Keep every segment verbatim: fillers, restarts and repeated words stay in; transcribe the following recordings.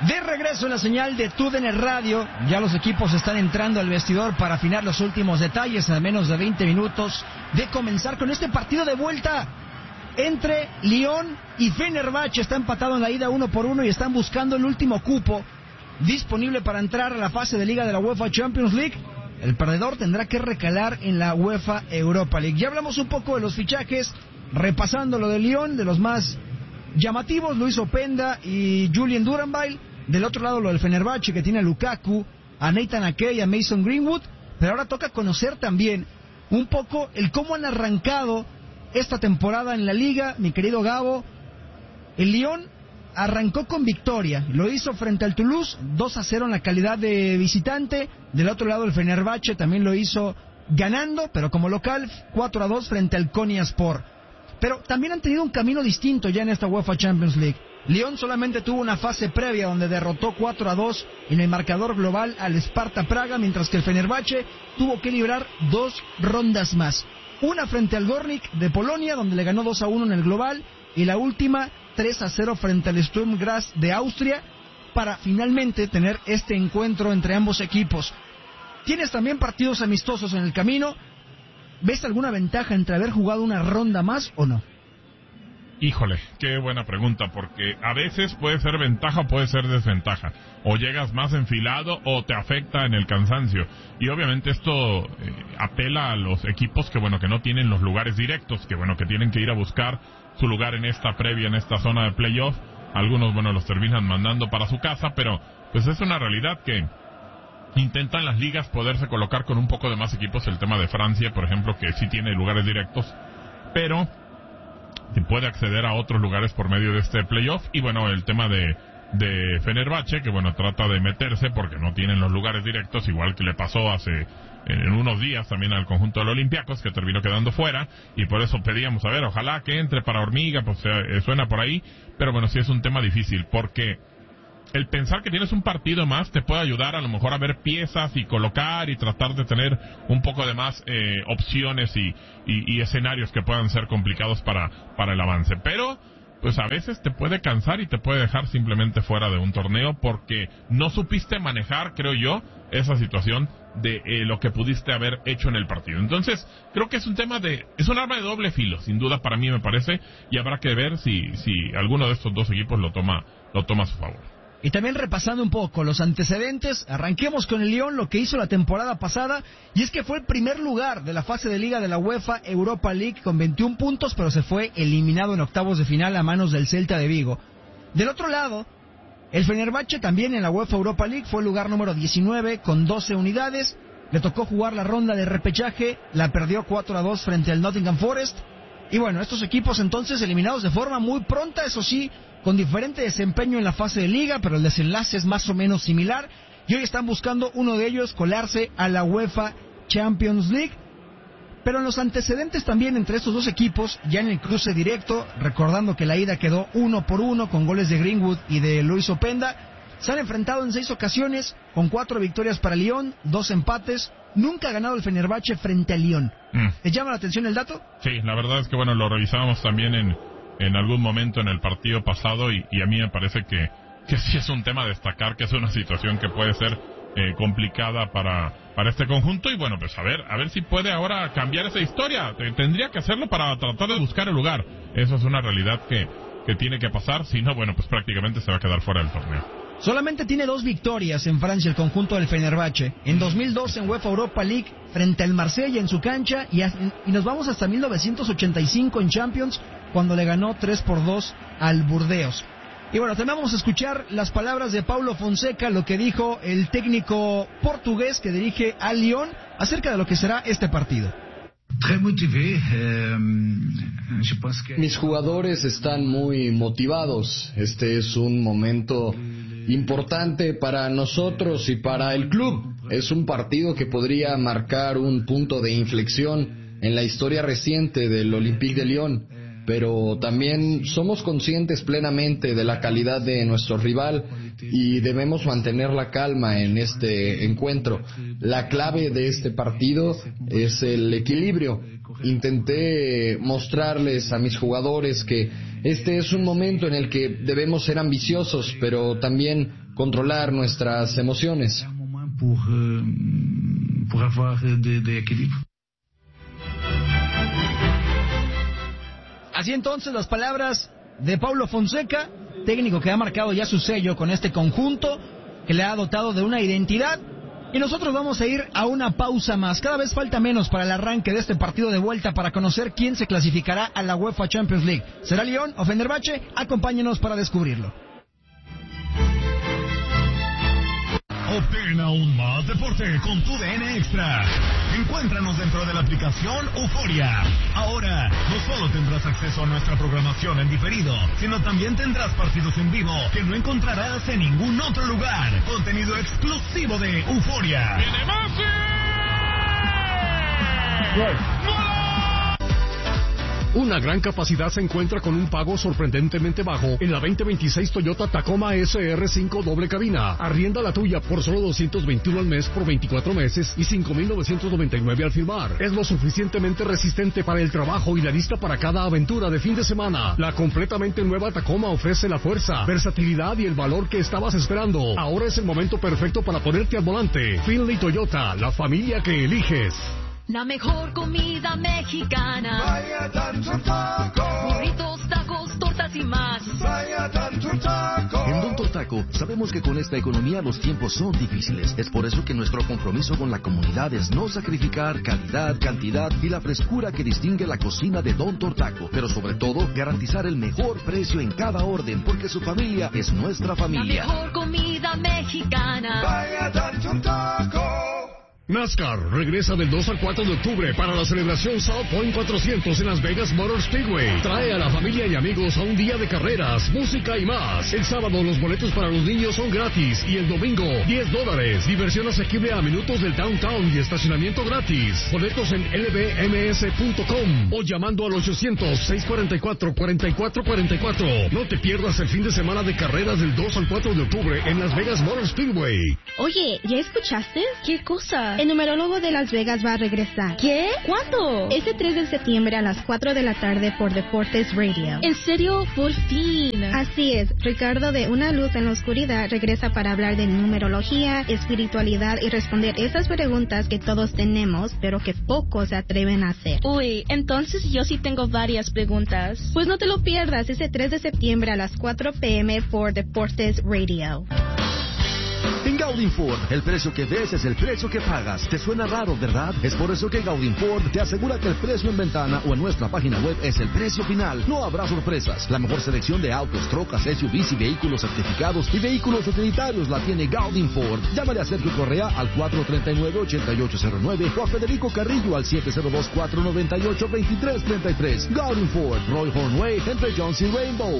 De regreso en la señal de T U D N Radio, ya los equipos están entrando al vestidor para afinar los últimos detalles a menos de veinte minutos de comenzar con este partido de vuelta entre Lyon y Fenerbahce. Está empatado en la ida uno por uno y están buscando el último cupo disponible para entrar a la fase de liga de la UEFA Champions League. El perdedor tendrá que recalar en la UEFA Europa League. Ya hablamos un poco de los fichajes, repasando lo de Lyon, de los más llamativos, Luis Openda y Julian Duranville. Del otro lado lo del Fenerbahce, que tiene a Lukaku, a Nathan Ake y a Mason Greenwood. Pero ahora toca conocer también un poco el cómo han arrancado esta temporada en la liga, mi querido Gabo. El Lyon arrancó con victoria, lo hizo frente al Toulouse, dos a cero en la calidad de visitante. Del otro lado el Fenerbahce también lo hizo ganando, pero como local, cuatro a dos frente al Konyaspor. Pero también han tenido un camino distinto ya en esta UEFA Champions League. Lyon solamente tuvo una fase previa donde derrotó cuatro a dos en el marcador global al Sparta Praga, mientras que el Fenerbahce tuvo que librar dos rondas más. Una frente al Gornik de Polonia, donde le ganó dos a uno en el global, y la última tres a cero frente al Sturm Graz de Austria, para finalmente tener este encuentro entre ambos equipos. Tienes también partidos amistosos en el camino. ¿Ves alguna ventaja entre haber jugado una ronda más o no? Híjole, qué buena pregunta, porque a veces puede ser ventaja o puede ser desventaja. O llegas más enfilado o te afecta en el cansancio. Y obviamente esto eh, apela a los equipos que, bueno, que no tienen los lugares directos, que, bueno, que tienen que ir a buscar su lugar en esta previa, en esta zona de playoff. Algunos, bueno, los terminan mandando para su casa, pero pues es una realidad que intentan las ligas poderse colocar con un poco de más equipos. El tema de Francia, por ejemplo, que sí tiene lugares directos, pero puede acceder a otros lugares por medio de este playoff. Y bueno, el tema de de Fenerbahce, que bueno, trata de meterse porque no tienen los lugares directos, igual que le pasó hace en unos días también al conjunto del Olympiacos, que terminó quedando fuera, y por eso pedíamos, a ver, ojalá que entre para Hormiga, pues eh, suena por ahí, pero bueno, sí es un tema difícil, porque el pensar que tienes un partido más te puede ayudar a lo mejor a ver piezas y colocar y tratar de tener un poco de más eh, opciones y, y, y escenarios que puedan ser complicados para, para el avance, pero pues a veces te puede cansar y te puede dejar simplemente fuera de un torneo porque no supiste manejar, creo yo, esa situación de eh, lo que pudiste haber hecho en el partido. Entonces, creo que es un tema de, es un arma de doble filo, sin duda para mí me parece, y habrá que ver si, si alguno de estos dos equipos lo toma, lo toma a su favor. Y también repasando un poco los antecedentes, arranquemos con el Lyon, lo que hizo la temporada pasada, y es que fue el primer lugar de la fase de liga de la UEFA Europa League con veintiún puntos, pero se fue eliminado en octavos de final a manos del Celta de Vigo. Del otro lado, el Fenerbahce también en la UEFA Europa League fue el lugar número diecinueve con doce unidades, le tocó jugar la ronda de repechaje, la perdió cuatro a dos frente al Nottingham Forest, y bueno, estos equipos entonces eliminados de forma muy pronta, eso sí, con diferente desempeño en la fase de liga, pero el desenlace es más o menos similar, y hoy están buscando uno de ellos colarse a la UEFA Champions League. Pero en los antecedentes también entre estos dos equipos, ya en el cruce directo, recordando que la ida quedó uno por uno con goles de Greenwood y de Luis Openda, se han enfrentado en seis ocasiones, con cuatro victorias para Lyon, dos empates. Nunca ha ganado el Fenerbahce frente a Lyon. Mm. ¿Te llama la atención el dato? Sí, la verdad es que bueno, lo revisábamos también en, en algún momento en el partido pasado y, y a mí me parece que, que sí es un tema a destacar, que es una situación que puede ser eh, complicada para, para este conjunto y bueno, pues a ver, a ver si puede ahora cambiar esa historia. Tendría que hacerlo para tratar de buscar el lugar. Eso es una realidad que, que tiene que pasar, si no, bueno, pues prácticamente se va a quedar fuera del torneo. Solamente tiene dos victorias en Francia el conjunto del Fenerbahce. En dos mil dos en UEFA Europa League frente al Marsella en su cancha y, a, y nos vamos hasta mil novecientos ochenta y cinco en Champions cuando le ganó tres por dos al Burdeos. Y bueno, también vamos a escuchar las palabras de Paulo Fonseca, lo que dijo el técnico portugués que dirige al Lyon acerca de lo que será este partido. Mis jugadores están muy motivados. Este es un momento importante para nosotros y para el club. Es un partido que podría marcar un punto de inflexión en la historia reciente del Olympique de Lyon, pero también somos conscientes plenamente de la calidad de nuestro rival y debemos mantener la calma en este encuentro. La clave de este partido es el equilibrio. Intenté mostrarles a mis jugadores que Este es un momento en el que debemos ser ambiciosos, pero también controlar nuestras emociones. Así entonces las palabras de Paulo Fonseca, técnico que ha marcado ya su sello con este conjunto, que le ha dotado de una identidad. Y nosotros vamos a ir a una pausa más. Cada vez falta menos para el arranque de este partido de vuelta para conocer quién se clasificará a la UEFA Champions League. ¿Será Lyon o Fenerbahce? Acompáñenos para descubrirlo. Obtén aún más deporte con tu D N Extra. Encuéntranos dentro de la aplicación Euforia. Ahora, no solo tendrás acceso a nuestra programación en diferido, sino también tendrás partidos en vivo que no encontrarás en ningún otro lugar. Contenido exclusivo de Euforia. ¡Viene Messi! ¡Gol! Una gran capacidad se encuentra con un pago sorprendentemente bajo en la veinte veintiséis Toyota Tacoma S R cinco doble cabina. Arrienda la tuya por solo doscientos veintiuno al mes por veinticuatro meses y cinco mil novecientos noventa y nueve al firmar. Es lo suficientemente resistente para el trabajo y la lista para cada aventura de fin de semana. La completamente nueva Tacoma ofrece la fuerza, versatilidad y el valor que estabas esperando. Ahora es el momento perfecto para ponerte al volante. Finley Toyota, la familia que eliges. La mejor comida mexicana. Vaya Tanto Taco. Burritos, tacos, tortas y más. Vaya Tanto Taco. En Don Taco sabemos que con esta economía los tiempos son difíciles. Es por eso que nuestro compromiso con la comunidad es no sacrificar calidad, cantidad y la frescura que distingue la cocina de Don Taco. Pero sobre todo, garantizar el mejor precio en cada orden, porque su familia es nuestra familia. La mejor comida mexicana. Vaya Tanto Taco. NASCAR regresa del dos al cuatro de octubre para la celebración South Point cuatrocientos en Las Vegas Motor Speedway. Trae a la familia y amigos a un día de carreras, música y más. El sábado los boletos para los niños son gratis y el domingo diez dólares. Diversión asequible a minutos del downtown y estacionamiento gratis. Boletos en L B M S punto com o llamando al ochocientos, seiscientos cuarenta y cuatro, cuarenta y cuatro cuarenta y cuatro. No te pierdas el fin de semana de carreras del dos al cuatro de octubre en Las Vegas Motor Speedway. Oye, ¿ya escuchaste? ¿Qué cosa? El numerólogo de Las Vegas va a regresar. ¿Qué? ¿Cuándo? Este tres de septiembre a las cuatro de la tarde por Deportes Radio. ¿En serio? Por fin. Así es. Ricardo de Una Luz en la Oscuridad regresa para hablar de numerología, espiritualidad y responder esas preguntas que todos tenemos, pero que pocos se atreven a hacer. Uy, entonces yo sí tengo varias preguntas. Pues no te lo pierdas ese tres de septiembre a las cuatro p m por Deportes Radio. En Gaudin Ford, el precio que ves es el precio que pagas. ¿Te suena raro, verdad? Es por eso que Gaudin Ford te asegura que el precio en ventana o en nuestra página web es el precio final. No habrá sorpresas. La mejor selección de autos, trocas, S U Vs y vehículos certificados y vehículos utilitarios la tiene Gaudin Ford. Llámale a Sergio Correa al cuatro tres nueve, ocho ocho cero nueve o a Federico Carrillo al siete cero dos, cuatro nueve ocho, dos tres tres tres. Gaudin Ford, Roy Hornway, entre Jones y Rainbow.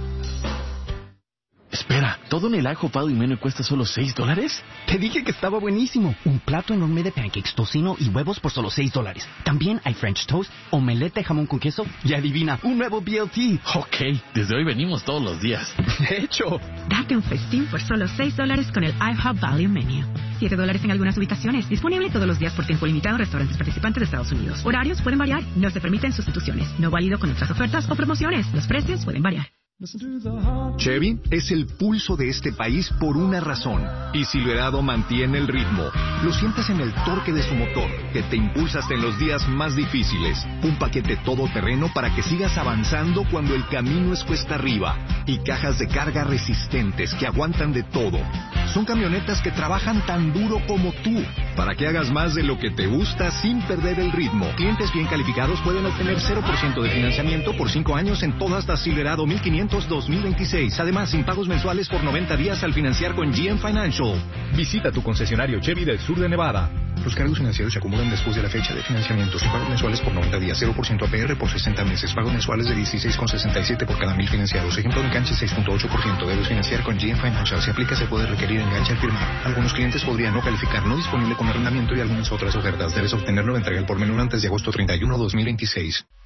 Espera, ¿todo en el ajo, pado y menú cuesta solo seis dólares? Te dije que estaba buenísimo. Un plato enorme de pancakes, tocino y huevos por solo seis dólares. También hay French toast, omelette de jamón con queso y adivina, un nuevo B L T. Ok, desde hoy venimos todos los días. De hecho. Date un festín por solo seis dólares con el IHOP Value Menu. siete dólares en algunas ubicaciones. Disponible todos los días por tiempo limitado en restaurantes participantes de Estados Unidos. Horarios pueden variar. No se permiten sustituciones. No válido con otras ofertas o promociones. Los precios pueden variar. Chevy es el pulso de este país por una razón. Y Silverado mantiene el ritmo. Lo sientes en el torque de su motor, que te impulsa hasta en los días más difíciles. Un paquete todoterreno para que sigas avanzando cuando el camino es cuesta arriba. Y cajas de carga resistentes que aguantan de todo. Son camionetas que trabajan tan duro como tú, para que hagas más de lo que te gusta sin perder el ritmo. Clientes bien calificados pueden obtener cero por ciento de financiamiento por cinco años en todas las Silverado mil quinientos dos mil veintiséis. Además, sin pagos mensuales por noventa días al financiar con G M Financial. Visita tu concesionario Chevy del sur de Nevada. Los cargos financieros se acumulan después de la fecha de financiamiento. Sin pagos mensuales por noventa días, cero por ciento A P R por sesenta meses. Pagos mensuales de dieciséis con sesenta y siete por cada mil financiados. Ejemplo de enganche seis punto ocho por ciento. Debes financiar con G M Financial. Si aplica, se puede requerir enganche al firmar. Algunos clientes podrían no calificar. No disponible con arrendamiento y algunas otras ofertas. Debes obtenerlo de entrega por menor antes de agosto treinta y uno, dos mil veintiséis.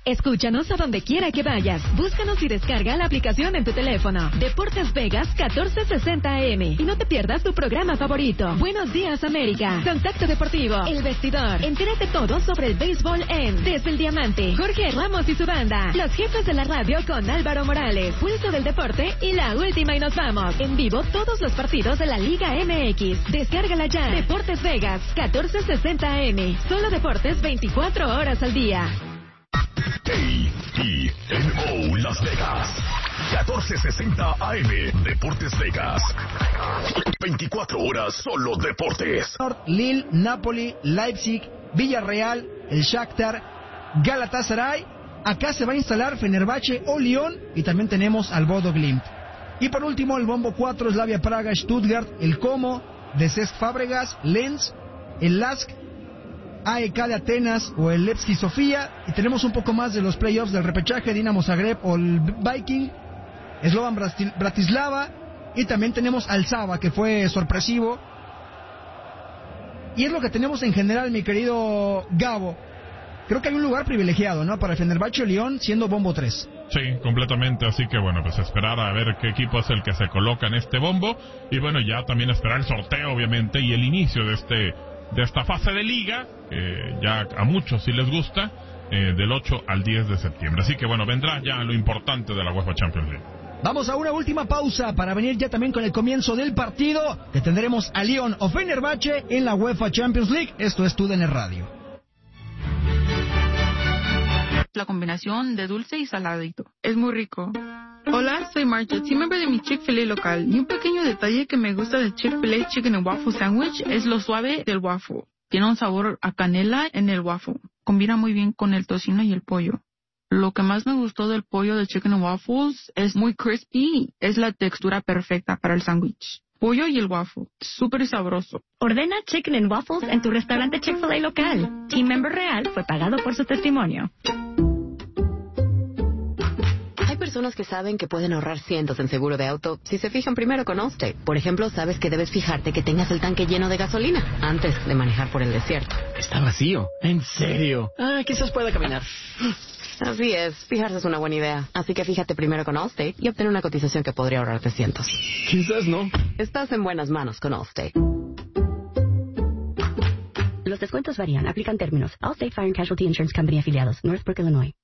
Escúchanos a donde quiera que vayas. Búscanos y descarga la aplicación en tu teléfono. Deportes Vegas catorce sesenta A M. Y no te pierdas tu programa favorito. Buenos días, América. Contacto Deportivo. El Vestidor. Entérate todo sobre el béisbol en Desde el Diamante. Jorge Ramos y su banda. Los jefes de la radio con Álvaro Morales. Pulso del deporte y la última y nos vamos. En vivo todos los partidos de la Liga M X. Descárgala ya. Deportes Vegas catorce sesenta A M. Solo deportes veinticuatro horas al día. K I N O Las Vegas, catorce sesenta A M, Deportes Vegas. veinticuatro horas solo deportes. Lille, Napoli, Leipzig, Villarreal, el Shakhtar, Galatasaray. Acá se va a instalar Fenerbahce o Lyon y también tenemos al Bodo Glimt. Y por último el bombo cuatro, Slavia Praga, Stuttgart, el Como, de Cesc Fábregas, Lens, el Lask, A E K de Atenas o el Levski Sofía. Y tenemos un poco más de los playoffs del repechaje, Dinamo Zagreb o el Viking, Slovan Bratislava. Y también tenemos al Saba, que fue sorpresivo. Y es lo que tenemos en general, mi querido Gabo. Creo que hay un lugar privilegiado, ¿no? Para Fenerbahce o Lyon, siendo bombo tres. Sí, completamente, así que bueno, pues esperar a ver qué equipo es el que se coloca en este bombo. Y bueno, ya también esperar el sorteo, obviamente, y el inicio de este... de esta fase de liga, que ya a muchos sí les gusta, eh, del ocho al diez de septiembre. Así que bueno, vendrá ya lo importante de la UEFA Champions League. Vamos a una última pausa para venir ya también con el comienzo del partido, que tendremos a Lyon o Fenerbahce en la UEFA Champions League. Esto es TUDN Radio. La combinación de dulce y saladito. Es muy rico. Hola, soy Marta, team member de mi Chick-fil-A local. Y un pequeño detalle que me gusta del Chick-fil-A Chicken and Waffle Sandwich es lo suave del waffle. Tiene un sabor a canela en el waffle. Combina muy bien con el tocino y el pollo. Lo que más me gustó del pollo de Chicken and Waffles es muy crispy. Es la textura perfecta para el sándwich. Pollo y el waffle. Súper sabroso. Ordena Chicken and Waffles en tu restaurante Chick-fil-A local. Team member real fue pagado por su testimonio. Hay personas que saben que pueden ahorrar cientos en seguro de auto si se fijan primero con Allstate. Por ejemplo, sabes que debes fijarte que tengas el tanque lleno de gasolina antes de manejar por el desierto. Está vacío. ¿En serio? Ah, quizás pueda caminar. Así es, fijarse es una buena idea. Así que fíjate primero con Allstate y obtén una cotización que podría ahorrarte cientos. Quizás no. Estás en buenas manos con Allstate. Los descuentos varían. Aplican términos. Allstate Fire and Casualty Insurance Company afiliados. Northbrook, Illinois.